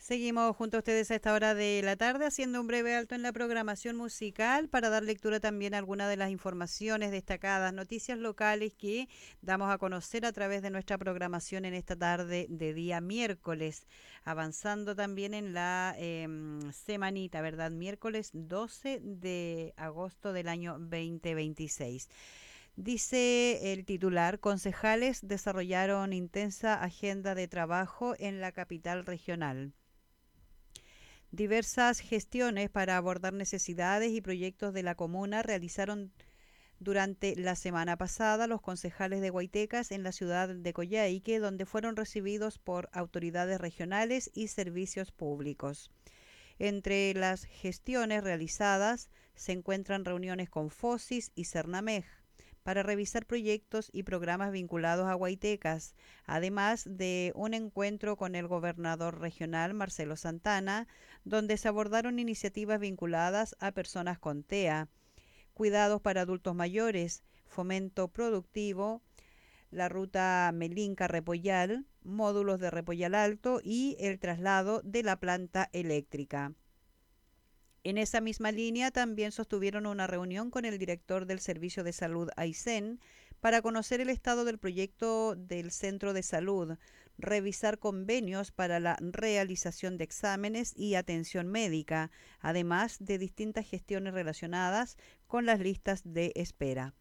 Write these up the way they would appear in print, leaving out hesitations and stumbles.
Seguimos junto a ustedes a esta hora de la tarde haciendo un breve alto en la programación musical para dar lectura también a algunas de las informaciones destacadas, noticias locales que damos a conocer a través de nuestra programación en esta tarde de día miércoles, avanzando también en la semanita, ¿verdad? Miércoles 12 de agosto del año 2026. Dice el titular, concejales desarrollaron intensa agenda de trabajo en la capital regional. Diversas gestiones para abordar necesidades y proyectos de la comuna realizaron durante la semana pasada los concejales de Guaitecas en la ciudad de Coyhaique, donde fueron recibidos por autoridades regionales y servicios públicos. Entre las gestiones realizadas se encuentran reuniones con FOSIS y Cernamej para revisar proyectos y programas vinculados a Guaitecas, además de un encuentro con el gobernador regional Marcelo Santana, donde se abordaron iniciativas vinculadas a personas con TEA, cuidados para adultos mayores, fomento productivo, la ruta Melinca-Repollal, módulos de Repollal Alto y el traslado de la planta eléctrica. En esa misma línea también sostuvieron una reunión con el director del Servicio de Salud Aysén para conocer el estado del proyecto del centro de salud, revisar convenios para la realización de exámenes y atención médica, además de distintas gestiones relacionadas con las listas de espera.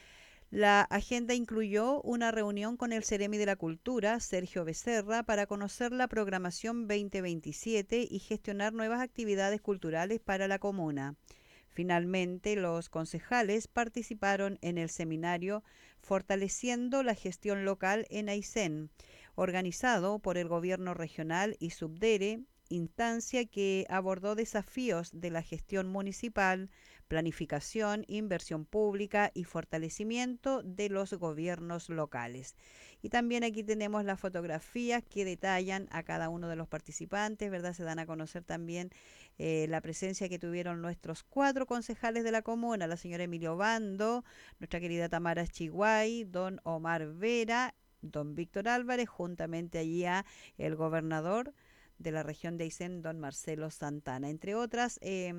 La agenda incluyó una reunión con el Ceremi de la Cultura, Sergio Becerra, para conocer la programación 2027 y gestionar nuevas actividades culturales para la comuna. Finalmente, los concejales participaron en el seminario Fortaleciendo la gestión local en Aysén, organizado por el Gobierno Regional y Subdere, instancia que abordó desafíos de la gestión municipal, planificación, inversión pública y fortalecimiento de los gobiernos locales. Y también aquí tenemos las fotografías que detallan a cada uno de los participantes, ¿verdad? Se dan a conocer también la presencia que tuvieron nuestros 4 concejales de la comuna, la señora Emilio Bando, nuestra querida Tamara Chiguay, don Omar Vera, don Víctor Álvarez, juntamente allí a el gobernador de la región de Aysén, don Marcelo Santana, entre otras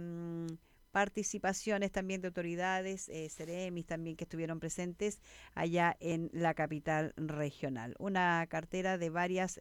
participaciones también de autoridades, Ceremis también que estuvieron presentes allá en la capital regional. Una cartera de varias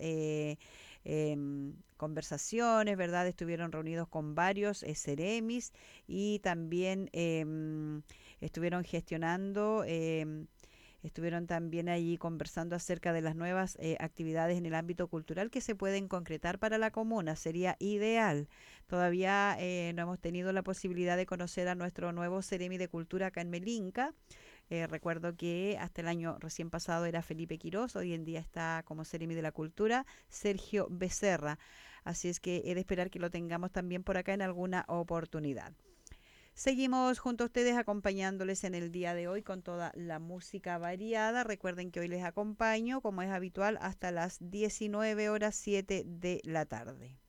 conversaciones, ¿verdad? Estuvieron reunidos con varios Ceremis y también estuvieron gestionando estuvieron también allí conversando acerca de las nuevas actividades en el ámbito cultural que se pueden concretar para la comuna. Sería ideal. Todavía no hemos tenido la posibilidad de conocer a nuestro nuevo Ceremi de Cultura acá en Melinca. Recuerdo que hasta el año recién pasado era Felipe Quirós, hoy en día está como Ceremi de la Cultura Sergio Becerra. Así es que he de esperar que lo tengamos también por acá en alguna oportunidad. Seguimos junto a ustedes acompañándoles en el día de hoy con toda la música variada. Recuerden que hoy les acompaño, como es habitual, hasta las 19 horas 7 de la tarde.